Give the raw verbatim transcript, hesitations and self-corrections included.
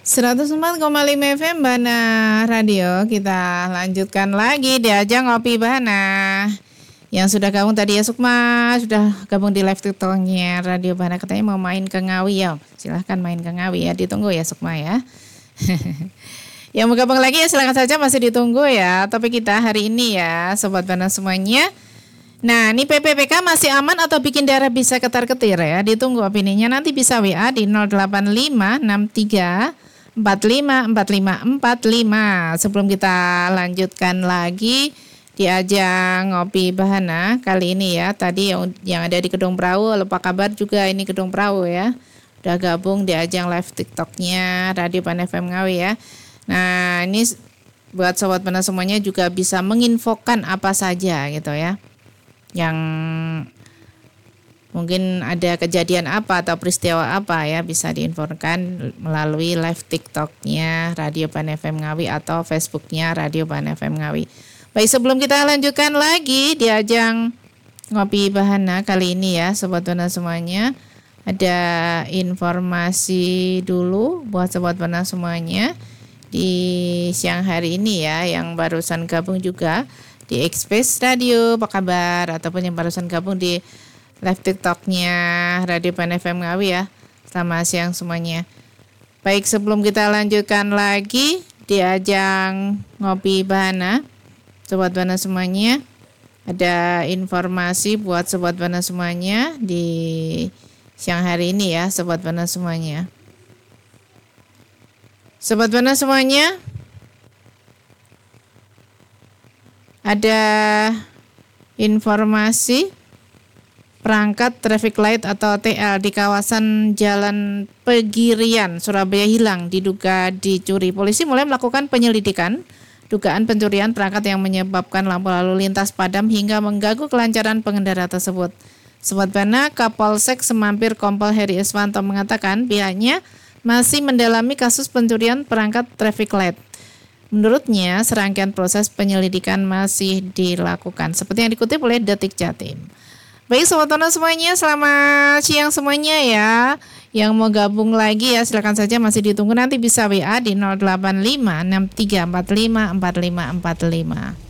seratus empat koma lima F M Bana Radio. Kita lanjutkan lagi diajak ngopi Bana. Yang sudah gabung tadi ya Sukma, sudah gabung di live TikToknya Radio Bana, katanya mau main ke Ngawi ya. Silahkan main ke Ngawi ya, ditunggu ya Sukma ya. Yang mau gabung lagi ya silakan saja, masih ditunggu ya. Topik kita hari ini ya Sobat Bana semuanya. Nah, ini P P P K masih aman atau bikin daerah bisa ketar-ketir ya? Ditunggu opininya, nanti bisa W A di nol delapan lima enam tiga empat lima empat lima empat lima. Sebelum kita lanjutkan lagi di ajang ngopi Bahana kali ini ya, tadi yang, yang ada di Kedung Perahu, lupa kabar juga ini Kedung Perahu ya, udah gabung di ajang live TikToknya Radio Bana F M Ngawi ya. Nah, ini buat Sobat Bana semuanya juga bisa menginfokan apa saja gitu ya, yang mungkin ada kejadian apa atau peristiwa apa ya, bisa diinfokan melalui live TikToknya Radio Bana F M Ngawi atau Facebooknya Radio Bana F M Ngawi. Baik, sebelum kita lanjutkan lagi di ajang ngopi Bahana kali ini ya Sobat Bana semuanya, ada informasi dulu buat Sobat Bana semuanya di siang hari ini ya, yang barusan gabung juga di Express Radio, apa kabar? Ataupun yang barusan gabung di live TikToknya Radio Bana F M Ngawi ya, selamat siang semuanya. Baik, sebelum kita lanjutkan lagi di ajang ngopi Bahana, Sobat Bana semuanya, ada informasi buat Sobat Bana semuanya di siang hari ini ya Sobat Bana semuanya. Sobat Bana semuanya, ada informasi perangkat traffic light atau T L di kawasan Jalan Pegirian, Surabaya hilang, diduga dicuri. Polisi mulai melakukan penyelidikan dugaan pencurian perangkat yang menyebabkan lampu lalu lintas padam hingga mengganggu kelancaran pengendara tersebut. Sobat Bana, Kapolsek Semampir Kompol Heri Iswanto mengatakan pihaknya masih mendalami kasus pencurian perangkat traffic light. Menurutnya, serangkaian proses penyelidikan masih dilakukan, seperti yang dikutip oleh Detik Jatim. Baik Sobat Bana semuanya, selamat siang semuanya ya. Yang mau gabung lagi ya silakan saja, masih ditunggu, nanti bisa W A di nol delapan lima enam tiga empat lima empat lima empat lima.